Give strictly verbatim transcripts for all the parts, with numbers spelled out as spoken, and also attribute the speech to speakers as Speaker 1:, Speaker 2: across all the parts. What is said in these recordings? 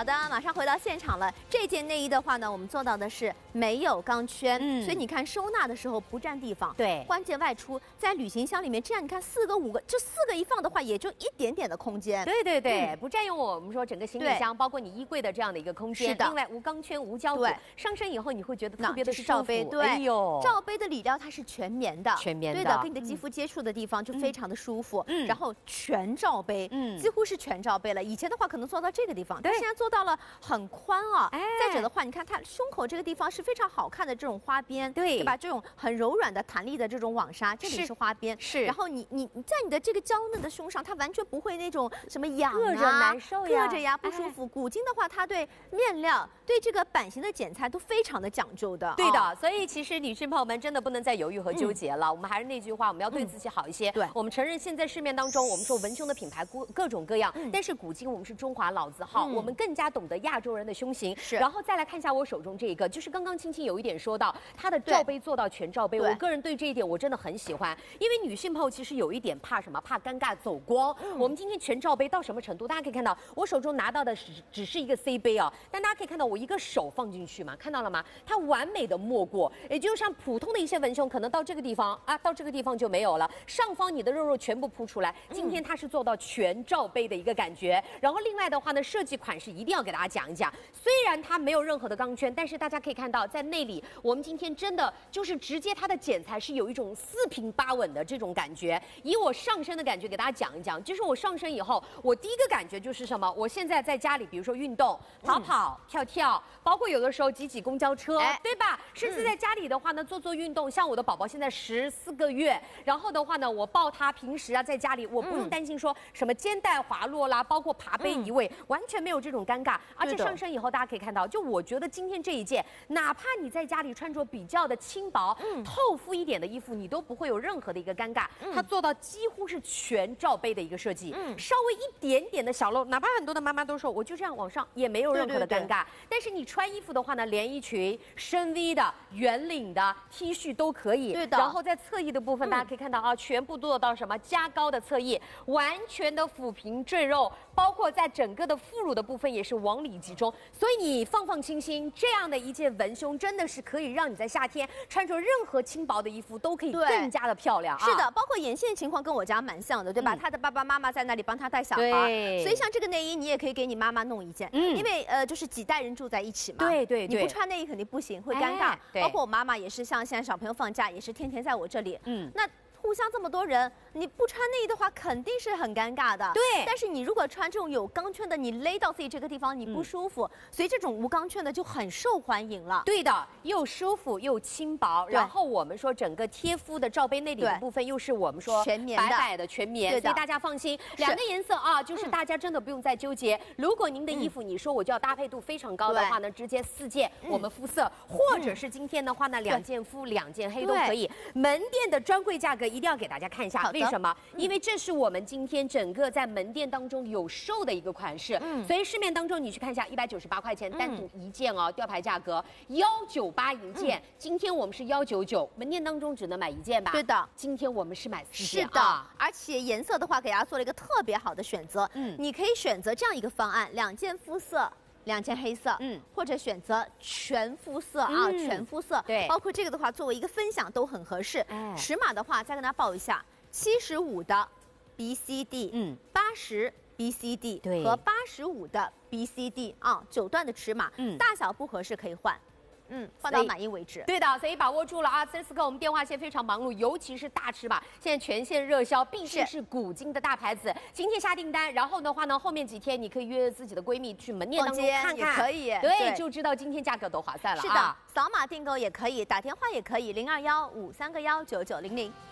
Speaker 1: 好的，马上回到现场了。这件内衣的话呢，我们做到的是没有钢圈，嗯，所以你看收纳的时候不占地方，
Speaker 2: 对，
Speaker 1: 关键外出在旅行箱里面，这样你看四个五个，就四个一放的话，也就一点点的空间。
Speaker 2: 对对对，嗯、不占用我们说整个行李箱，包括你衣柜的这样的一个空间。
Speaker 1: 是的。
Speaker 2: 另外无钢圈无胶骨，上身以后你会觉得特别的舒服。
Speaker 1: 罩杯，对，
Speaker 2: 哎呦，
Speaker 1: 罩杯的里料它是全棉的，
Speaker 2: 全棉的，
Speaker 1: 对的，跟你的肌肤接触的地方就非常的舒服。嗯，然后全罩杯，嗯，几乎是全罩杯了。以前的话可能做到这个地方，但现在做到了很宽啊。哎，再者的话，你看它胸口这个地方是非常好看的这种花边，对，对吧？这种很柔软的弹力的这种网纱，这里是花边，是。然后你你你在你的这个娇嫩的胸上，它完全不会那种什么痒啊、
Speaker 2: 硌着难受呀、
Speaker 1: 硌着呀不舒服。古今的话，它对面料、对这个版型的剪裁都非常的讲究的。
Speaker 2: 对的，所以其实女性朋友们真的不能再犹豫和纠结了。我们还是那句话，我们要对自己好一些。对，我们承认现在市面当中，我们说文胸的品牌各各种各样，但是古今我们是中华老字号，我们更加懂得亚洲人的胸型。是，然后再来看一下我手中这一个，就是刚刚青青有一点说到，它的罩杯做到全罩杯，我个人对这一点我真的很喜欢，因为女性朋友其实有一点怕什么？怕尴尬走光。我们今天全罩杯到什么程度？大家可以看到，我手中拿到的只只是一个 C 杯啊，但大家可以看到我一个手放进去嘛，看到了吗？它完美的没过，也就像普通的一些文胸，可能到这个地方啊，到这个地方就没有了，上方你的肉肉全部铺出来。今天它是做到全罩杯的一个感觉，然后另外的话呢，设计款式一定要给大家讲一讲。虽然它没有任何的钢圈，但是大家可以看到，在内里我们今天真的就是直接它的剪裁是有一种四平八稳的这种感觉。以我上身的感觉给大家讲一讲，就是我上身以后，我第一个感觉就是什么？我现在在家里，比如说运动、跑跑、嗯、跳跳，包括有的时候挤挤公交车，哎、对吧？甚至在家里的话呢，做做运动。像我的宝宝现在十四个月，然后的话呢，我抱他，平时啊在家里，我不用担心说什么肩带滑落啦，包括爬背移位，嗯、完全没有这种尴尬。而且上身以后，大家可以看到，就我觉得今天这一件，哪怕你在家里穿着比较的轻薄、嗯、透肤一点的衣服，你都不会有任何的一个尴尬。嗯、它做到几乎是全罩杯的一个设计，嗯、稍微一点点的小漏，哪怕很多的妈妈都说，我就这样往上也没有任何的尴尬。对对对，但是你穿衣服的话呢，连衣裙、深 V 的、圆领的 T 恤都可以。对的。然后在侧翼的部分，嗯、大家可以看到啊，全部做到什么加高的侧翼，完全的抚平赘肉，包括在整个的副乳的部分也是往里集中。所以你放放轻轻，这样的一件文胸真的是可以让你在夏天穿着任何轻薄的衣服都可以更加的漂亮啊。是的，包括眼线情况跟我家蛮像的，对吧？嗯、他的爸爸妈妈在那里帮他带小孩，所以像这个内衣你也可以给你妈妈弄一件，嗯、因为呃就是几代人住在一起嘛，对对对，你不穿内衣肯定不行，会尴尬。哎、包括我妈妈也是，像现在小朋友放假也是天天在我这里，嗯，那。互相这么多人，你不穿内衣的话，肯定是很尴尬的。对，但是你如果穿这种有钢圈的，你勒到自己这个地方，你不舒服，嗯、所以这种无钢圈的就很受欢迎了。对的，又舒服又轻薄，然后我们说整个贴肤的罩杯内里的部分又是我们说全棉白白的全棉，所以大家放心，两个颜色啊，就是大家真的不用再纠结。如果您的衣服你说我就要搭配度非常高的话呢，直接四件我们肤色，或者是今天的话呢，两件肤两件黑都可以。门店的专柜价格一定要给大家看一下，为什么？嗯、因为这是我们今天整个在门店当中有售的一个款式，嗯，所以市面当中你去看一下，一百九十八块钱单独一件哦，吊牌价格幺九八一件，嗯、今天我们是幺九九，门店当中只能买一件吧？对的，今天我们是买四件，是的，啊、而且颜色的话，给大家做了一个特别好的选择，嗯，你可以选择这样一个方案，两件肤色。两件黑色，嗯，或者选择全肤色啊，嗯、全肤色，对，包括这个的话，作为一个分享都很合适。哎、尺码的话，再跟大家报一下，七十五的 B C D， 嗯，八十 B C D， 对，和八十五的 B C D 啊，九段的尺码，嗯，大小不合适可以换。嗯，换到满意为止。对的，所以把握住了啊！此时此刻我们电话线非常忙碌，尤其是大尺码，现在全线热销，毕竟是古今的大牌子。今天下订单，然后的话呢，后面几天你可以约自己的闺蜜去门店当中看看，可以，对，就知道今天价格多划算了。是的，扫码订购也可以，打电话也可以，零二幺五三个幺九九零零。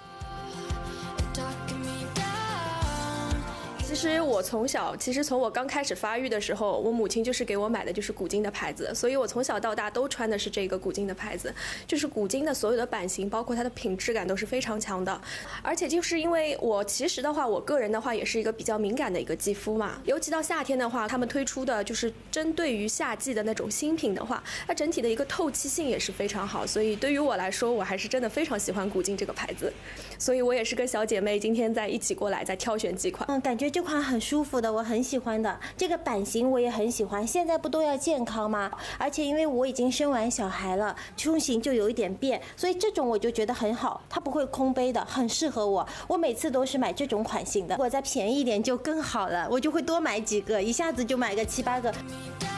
Speaker 3: 其实我从小，其实从我刚开始发育的时候，我母亲就是给我买的就是古今的牌子，所以我从小到大都穿的是这个古今的牌子。就是古今的所有的版型，包括它的品质感都是非常强的。而且就是因为我其实的话，我个人的话也是一个比较敏感的一个肌肤嘛，尤其到夏天的话，他们推出的就是针对于夏季的那种新品的话，它整体的一个透气性也是非常好。所以对于我来说，我还是真的非常喜欢古今这个牌子。所以我也是跟小姐妹今天在一起过来，在挑选几款。嗯，感觉就
Speaker 4: 这款很舒服的，我很喜欢的。这个版型我也很喜欢。现在不都要健康吗？而且因为我已经生完小孩了，胸型就有一点变，所以这种我就觉得很好，它不会空杯的，很适合我。我每次都是买这种款型的，如果再便宜一点就更好了，我就会多买几个，一下子就买个七八个。